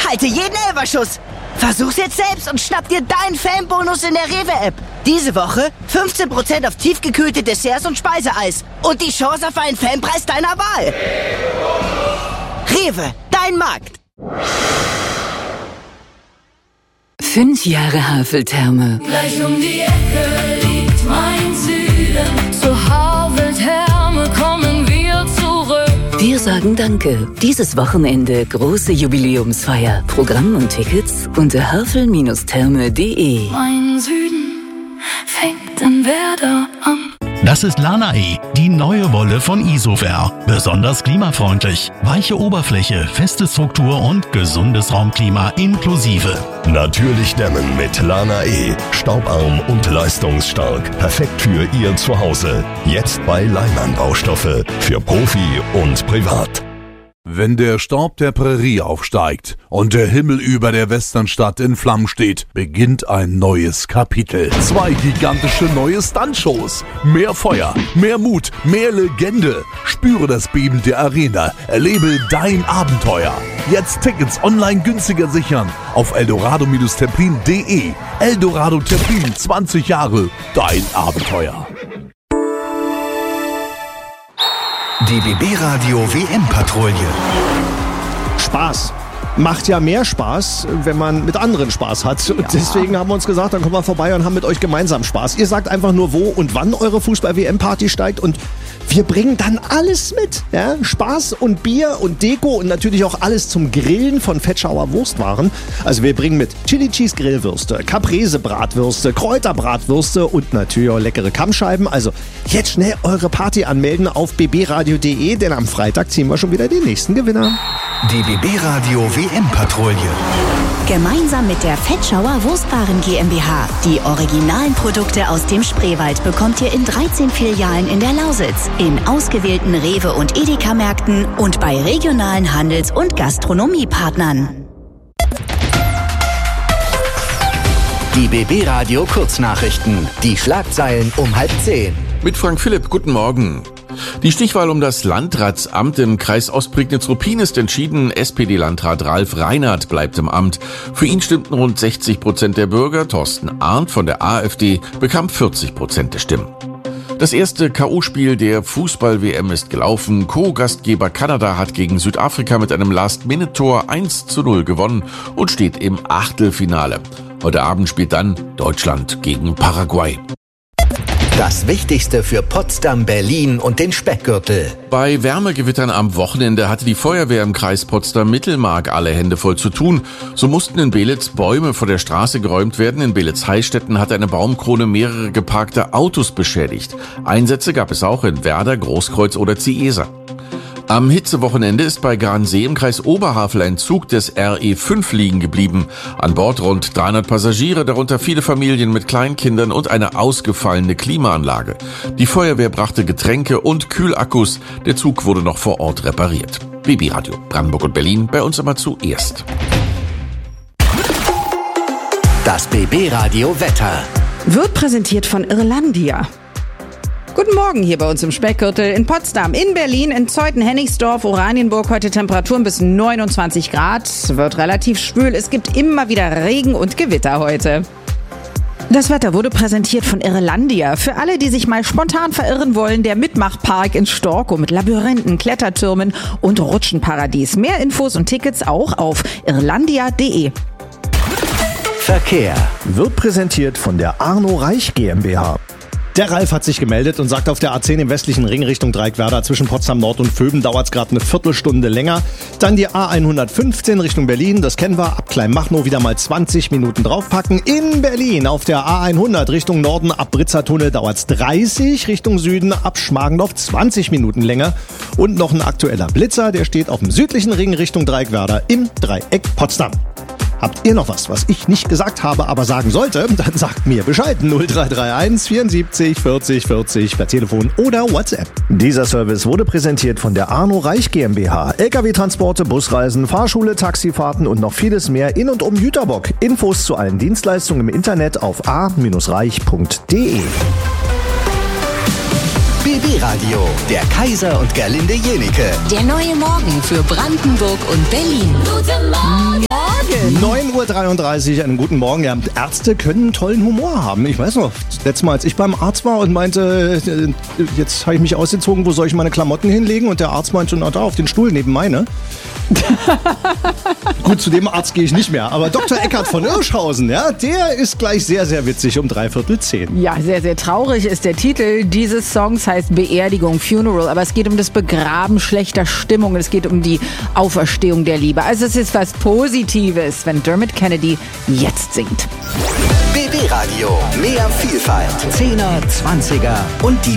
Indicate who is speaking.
Speaker 1: halte jeden Elferschuss. Versuch's jetzt selbst und schnapp dir deinen Fanbonus in der Rewe-App. Diese Woche 15% auf tiefgekühlte Desserts und Speiseeis. Und die Chance auf einen Fanpreis deiner Wahl. Rewe, dein Markt.
Speaker 2: 5 Jahre Haveltherme.
Speaker 3: Gleich um die Ecke liegt mein Süden. Zur Haveltherme kommen wir zurück.
Speaker 2: Wir sagen Danke. Dieses Wochenende große Jubiläumsfeier. Programm und Tickets unter havel-therme.de.
Speaker 3: Mein Süden fängt in Werder an.
Speaker 4: Das ist Lana-E, die neue Wolle von Isover. Besonders klimafreundlich. Weiche Oberfläche, feste Struktur und gesundes Raumklima inklusive.
Speaker 5: Natürlich dämmen mit Lana-E. Staubarm und leistungsstark. Perfekt für Ihr Zuhause. Jetzt bei Leimann Baustoffe. Für Profi und Privat.
Speaker 6: Wenn der Staub der Prärie aufsteigt und der Himmel über der Westernstadt in Flammen steht, beginnt ein neues Kapitel. 2 gigantische neue Stuntshows. Mehr Feuer, mehr Mut, mehr Legende. Spüre das Beben der Arena. Erlebe dein Abenteuer. Jetzt Tickets online günstiger sichern auf eldorado-terplin.de. Eldorado Terplin, 20 Jahre. Dein Abenteuer.
Speaker 5: Die BB-Radio WM-Patrouille.
Speaker 7: Spaß. Macht ja mehr Spaß, wenn man mit anderen Spaß hat. Und deswegen haben wir uns gesagt, dann kommen wir vorbei und haben mit euch gemeinsam Spaß. Ihr sagt einfach nur, wo und wann eure Fußball-WM-Party steigt und wir bringen dann alles mit. Ja? Spaß und Bier und Deko und natürlich auch alles zum Grillen von Fettschauer Wurstwaren. Also wir bringen mit Chili Cheese Grillwürste, Caprese Bratwürste, Kräuterbratwürste und natürlich auch leckere Kammscheiben. Also jetzt schnell eure Party anmelden auf bbradio.de, denn am Freitag ziehen wir schon wieder den nächsten Gewinner.
Speaker 5: Die BB-Radio WM-Patrouille.
Speaker 8: Gemeinsam mit der Fettschauer Wurstwaren GmbH. Die originalen Produkte aus dem Spreewald bekommt ihr in 13 Filialen in der Lausitz, in ausgewählten Rewe- und Edeka-Märkten und bei regionalen Handels- und Gastronomiepartnern.
Speaker 9: Die BB-Radio Kurznachrichten. Die Schlagzeilen um 9:30.
Speaker 10: Mit Frank Philipp, guten Morgen. Die Stichwahl um das Landratsamt im Kreis Ostprignitz-Ruppin ist entschieden. SPD-Landrat Ralf Reinhardt bleibt im Amt. Für ihn stimmten rund 60% der Bürger. Thorsten Arndt von der AfD bekam 40% der Stimmen. Das erste K.O.-Spiel der Fußball-WM ist gelaufen. Co-Gastgeber Kanada hat gegen Südafrika mit einem Last-Minute-Tor 1:0 gewonnen und steht im Achtelfinale. Heute Abend spielt dann Deutschland gegen Paraguay.
Speaker 9: Das Wichtigste für Potsdam, Berlin und den Speckgürtel.
Speaker 10: Bei Wärmegewittern am Wochenende hatte die Feuerwehr im Kreis Potsdam-Mittelmark alle Hände voll zu tun. So mussten in Belitz Bäume vor der Straße geräumt werden. In Belitz-Heistetten hat eine Baumkrone mehrere geparkte Autos beschädigt. Einsätze gab es auch in Werder, Großkreuz oder Ziesa. Am Hitzewochenende ist bei Gransee im Kreis Oberhavel ein Zug des RE5 liegen geblieben. An Bord rund 300 Passagiere, darunter viele Familien mit Kleinkindern und eine ausgefallene Klimaanlage. Die Feuerwehr brachte Getränke und Kühlakkus. Der Zug wurde noch vor Ort repariert. BB-Radio Brandenburg und Berlin, bei uns immer zuerst.
Speaker 9: Das BB-Radio Wetter.
Speaker 11: Wird präsentiert von Irlandia. Guten Morgen hier bei uns im Speckgürtel in Potsdam, in Berlin, in Zeuthen-Hennigsdorf, Oranienburg. Heute Temperaturen bis 29 Grad. Wird relativ schwül. Es gibt immer wieder Regen und Gewitter heute. Das Wetter wurde präsentiert von Irlandia. Für alle, die sich mal spontan verirren wollen, der Mitmachpark in Storkow mit Labyrinthen, Klettertürmen und Rutschenparadies. Mehr Infos und Tickets auch auf irlandia.de.
Speaker 9: Verkehr.
Speaker 7: Wird präsentiert von der Arno Reich GmbH. Der Ralf hat sich gemeldet und sagt, auf der A10 im westlichen Ring Richtung Dreieckwerder zwischen Potsdam Nord und Vöben dauert es gerade eine Viertelstunde länger. Dann die A115 Richtung Berlin, das kennen wir, ab Kleinmachnow wieder mal 20 Minuten draufpacken. In Berlin auf der A100 Richtung Norden ab Britzertunnel dauert es 30, Richtung Süden ab Schmargendorf 20 Minuten länger. Und noch ein aktueller Blitzer, der steht auf dem südlichen Ring Richtung Dreieckwerder im Dreieck Potsdam. Habt ihr noch was ich nicht gesagt habe, aber sagen sollte, dann sagt mir Bescheid. 0331 74 40 40 per Telefon oder WhatsApp. Dieser Service wurde präsentiert von der Arno Reich GmbH. LKW-Transporte, Busreisen, Fahrschule, Taxifahrten und noch vieles mehr in und um Jüterbock. Infos zu allen Dienstleistungen im Internet auf a-reich.de.
Speaker 9: BB-Radio, der Kaiser und Gerlinde Jenike.
Speaker 8: Der neue Morgen für Brandenburg und Berlin.
Speaker 3: Guten Morgen!
Speaker 7: 4:33 Uhr, einen guten Morgen. Ja, Ärzte können einen tollen Humor haben. Ich weiß noch, letztes Mal, als ich beim Arzt war und meinte, jetzt habe ich mich ausgezogen, wo soll ich meine Klamotten hinlegen? Und der Arzt meinte, na da, auf den Stuhl neben meine. Gut, zu dem Arzt gehe ich nicht mehr. Aber Dr. Eckart von Irschhausen, ja, der ist gleich sehr, sehr witzig um 9:45.
Speaker 11: Ja, sehr, sehr traurig ist der Titel dieses Songs, heißt Beerdigung, Funeral. Aber es geht um das Begraben schlechter Stimmung. Es geht um die Auferstehung der Liebe. Also es ist was Positives, wenn Dermot Kennedy jetzt singt.
Speaker 9: BB Radio, mehr Vielfalt, 10er, 20er und die